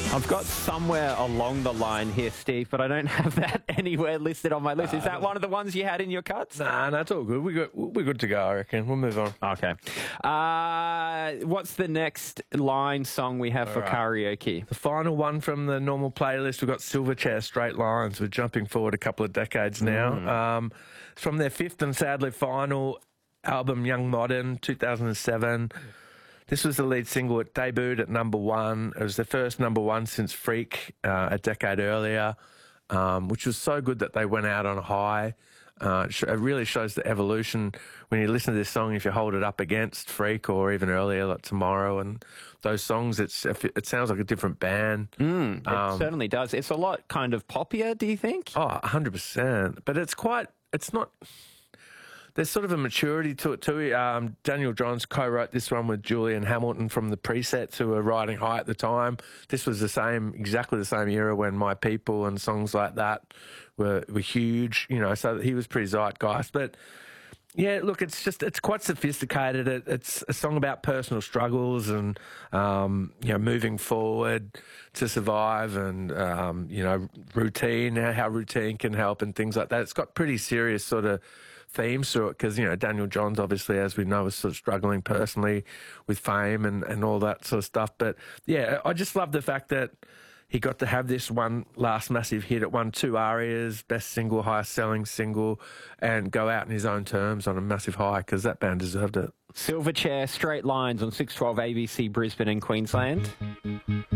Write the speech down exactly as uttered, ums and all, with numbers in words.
I've got Somewhere Along the Line here, Steve, but I don't have that anywhere listed on my list. Is that one of the ones you had in your cuts? Nah, no, it's all good. We got, we're good to go, I reckon. We'll move on. Okay. Uh, what's the next line song we have All for right. karaoke? The final one from the normal playlist, we've got Silverchair, Straight Lines. We're jumping forward a couple of decades now. Mm. Um, it's from their fifth and sadly final album, Young Modern, two thousand seven. This was the lead single. It debuted at number one. It was their first number one since Freak uh, a decade earlier, um, which was so good that they went out on a high. Uh, it, sh- it really shows the evolution when you listen to this song. If you hold it up against Freak or even earlier, like Tomorrow and those songs, it's it sounds like a different band. Mm, it Um, certainly does. It's a lot kind of poppier, do you think? Oh, one hundred percent. But it's quite, it's not, there's sort of a maturity to it too. Um, Daniel Johns co-wrote this one with Julian Hamilton from the Presets, who were riding high at the time. This was the same, exactly the same era when My People and songs like that were, were huge, you know, so he was pretty zeitgeist. But yeah, look, it's just, it's quite sophisticated. It, it's a song about personal struggles and, um, you know, moving forward to survive and, um, you know, routine, how routine can help and things like that. It's got pretty serious sort of themes to it because, you know, Daniel Johns, obviously, as we know, is sort of struggling personally with fame and, and all that sort of stuff. But yeah, I just love the fact that he got to have this one last massive hit. It won two ARIAs, best single, highest selling single, and go out in his own terms on a massive high because that band deserved it. Silverchair, Straight Lines on six twelve A B C Brisbane and Queensland.